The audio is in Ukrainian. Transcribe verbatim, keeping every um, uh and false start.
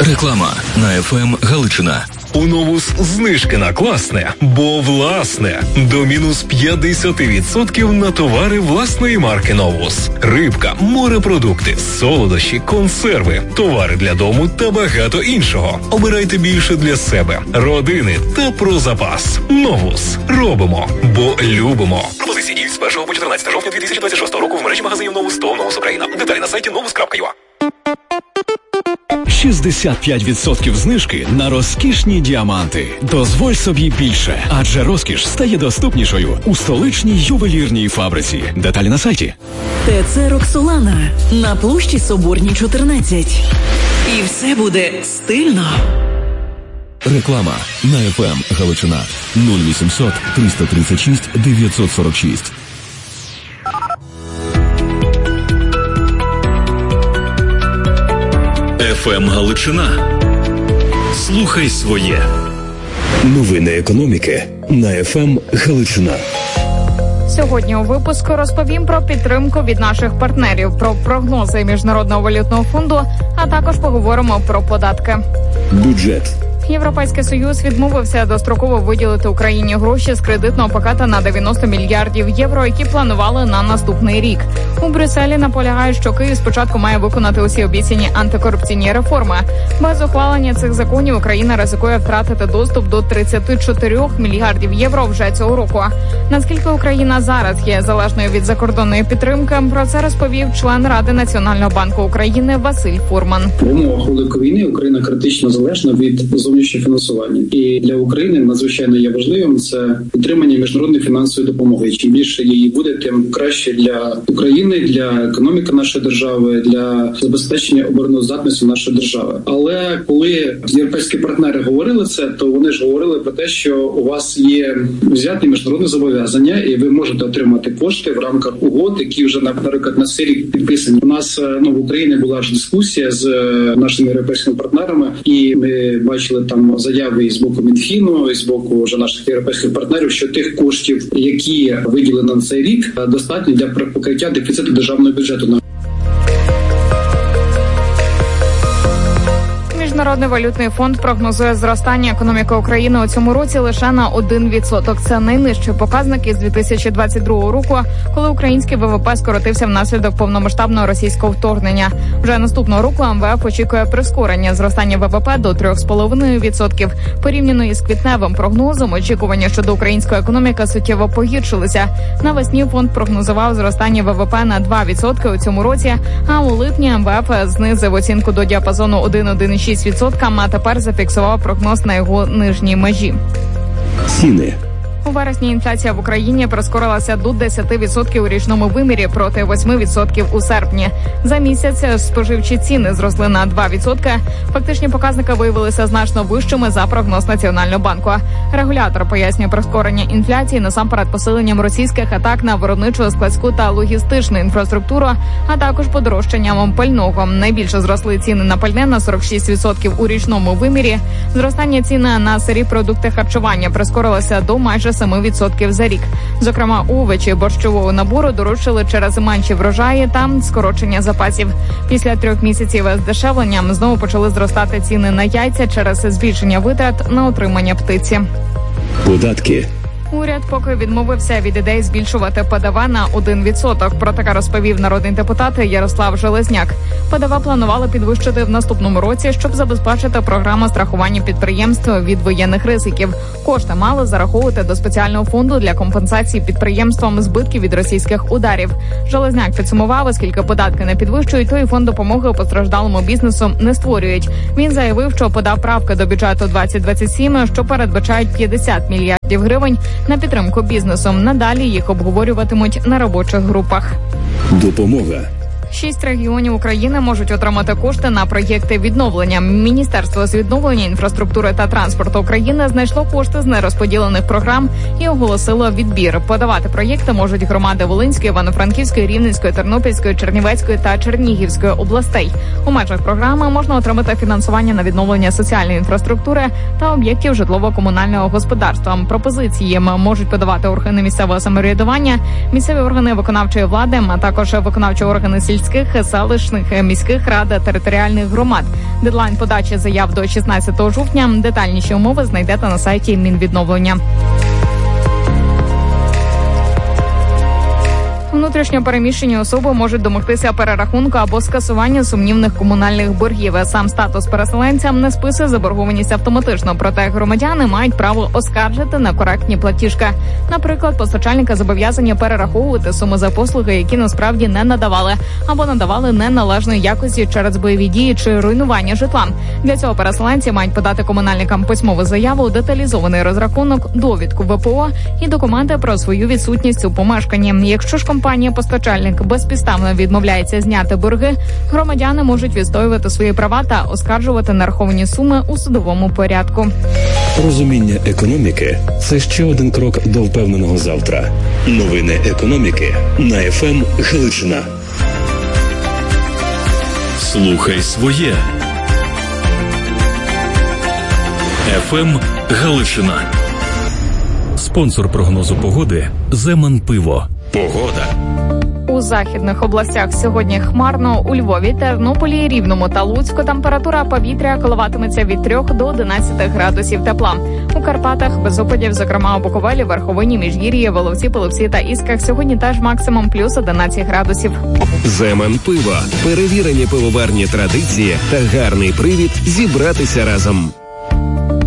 Реклама на еф ем Галичина. У Новус знижки на класне, бо власне. До мінус п'ятдесят відсотків на товари власної марки Новус. Рибка, морепродукти, солодощі, консерви, товари для дому та багато іншого. Обирайте більше для себе, родини та про запас. Новус. Робимо, бо любимо. Пропозиції діють з першого по чотирнадцяте жовтня дві тисячі двадцять шостого року в мережі магазинів Новус та Новус Україна. Деталі на сайті новус крапка ю а. шістдесят п'ять відсотків знижки на розкішні діаманти. Дозволь собі більше, адже розкіш стає доступнішою у столичній ювелірній фабриці. Деталі на сайті. ТЦ «Роксолана» на площі Соборній, чотирнадцять. І все буде стильно. Реклама на еф ем Галичина. нуль вісімсот триста тридцять шість дев'ятсот сорок шість. еф ем Галичина. Слухай своє. Новини економіки на еф ем Галичина. Сьогодні у випуску розповім про підтримку від наших партнерів, про прогнози Міжнародного валютного фонду, а також поговоримо про податки. Бюджет. Європейський Союз відмовився достроково виділити Україні гроші з кредитного пакета на дев'яносто мільярдів євро, які планували на наступний рік. У Брюсселі наполягають, що Київ спочатку має виконати усі обіцяні антикорупційні реформи. Без ухвалення цих законів Україна ризикує втратити доступ до тридцять чотири мільярдів євро вже цього року. Наскільки Україна зараз є залежною від закордонної підтримки, про це розповів член Ради Національного банку України Василь Фурман. В умовах великої війни Україна критично залежна від зовнішнього фінансування. І для України надзвичайно є важливим це підтримання міжнародної фінансової допомоги. Чим більше її буде, тим краще для України, для економіки нашої держави, для забезпечення обороноздатності нашої держави. Але коли європейські партнери говорили це, то вони ж говорили про те, що у вас є взяті міжнародні зобов'язання, і ви можете отримати кошти в рамках угод, які вже, наприклад, на цей рік підписані. У нас ну, в Україні була ж дискусія з нашими європейськими партнерами, і ми бачили там заяви і з боку Мінфіну, і з боку вже наших європейських партнерів, що тих коштів, які виділені на цей рік, достатньо для покриття дефіциту державного бюджету. Міжнародний валютний фонд прогнозує зростання економіки України у цьому році лише на один відсоток. Це найнижчий показник із дві тисячі двадцять другого року, коли український ВВП скоротився внаслідок повномасштабного російського вторгнення. Вже наступного року ем ве еф очікує прискорення зростання ВВП до три цілих п'ять десятих відсотка. Порівняно із квітневим прогнозом, очікування щодо української економіки суттєво погіршилися. Навесні фонд прогнозував зростання ВВП на два відсотки у цьому році, а у липні ем ве еф знизив оцінку до діапазону один цілих одна десята відсотка. А тепер зафіксував прогноз на його нижній межі. Ціни. У вересні інфляція в Україні прискорилася до десять відсотків у річному вимірі проти вісім відсотків у серпні. За місяць споживчі ціни зросли на два відсотки. Фактичні показники виявилися значно вищими за прогноз Національного банку. Регулятор пояснює прискорення інфляції насамперед посиленням російських атак на виробничу, складську та логістичну інфраструктуру, а також подорожчанням пального. Найбільше зросли ціни на пальне на сорок шість відсотків у річному вимірі. Зростання ціни на сирі продукти харчування прискорилося до майже сім відсотків за рік. Зокрема, овочі борщового набору дорожчали через менші врожаї та скорочення запасів. Після трьох місяців з дешевленням знову почали зростати ціни на яйця через збільшення витрат на утримання птиці. Податки. Уряд поки відмовився від ідей збільшувати Пе Де Ве на один відсоток. Про таке розповів народний депутат Ярослав Железняк. Пе Де Ве планували підвищити в наступному році, щоб забезпечити програму страхування підприємств від воєнних ризиків. Кошти мали зараховувати до спеціального фонду для компенсації підприємствам збитків від російських ударів. Железняк підсумував, оскільки податки не підвищують, то і фонд допомоги постраждалому бізнесу не створюють. Він заявив, що подав правки до бюджету двадцять двадцять сім, що передбачають п'ятдесят мільярдів гривень на підтримку бізнесу. Надалі їх обговорюватимуть на робочих групах. Допомога. Шість регіонів України можуть отримати кошти на проєкти відновлення. Міністерство з відновлення інфраструктури та транспорту України знайшло кошти з нерозподілених програм і оголосило відбір. Подавати проєкти можуть громади Волинської, Івано-Франківської, Рівненської, Тернопільської, Чернівецької та Чернігівської областей. У межах програми можна отримати фінансування на відновлення соціальної інфраструктури та об'єктів житлово-комунального господарства. Пропозиції можуть подавати органи місцевого самоврядування, місцеві органи виконавчої влади, а також виконавчі органи сільської сільських, селищних, міських рад, територіальних громад. Дедлайн подачі заяв до шістнадцятого жовтня. Детальніші умови знайдете на сайті Мінвідновлення. Внутрішньо переміщені особи можуть домогтися перерахунку або скасування сумнівних комунальних боргів. Сам статус переселенця не списує заборгованість автоматично, проте громадяни мають право оскаржити некоректні платіжки. Наприклад, постачальники зобов'язані перераховувати суми за послуги, які насправді не надавали, або надавали неналежної якості через бойові дії чи руйнування житла. Для цього переселенці мають подати комунальникам письмову заяву, деталізований розрахунок, довідку В П О і документи про свою відсутність у помешканні. Якщо ж компанія-постачальник безпідставно відмовляється зняти борги, громадяни можуть відстоювати свої права та оскаржувати нараховані суми у судовому порядку. Розуміння економіки – це ще один крок до впевненого завтра. Новини економіки на еф ем Галичина. Слухай своє. еф ем Галичина. Спонсор прогнозу погоди – Земан Пиво. Погода. У західних областях сьогодні хмарно. У Львові, Тернополі, Рівному та Луцьку температура повітря коливатиметься від трьох до одинадцяти градусів тепла. У Карпатах без опадів, зокрема у Буковелі, Верховині, Міжгір'ї, Воловці, Половці та Ісках сьогодні теж максимум плюс одинадцять градусів. Земан Пиво. Перевірені пивоварні традиції та гарний привід зібратися разом.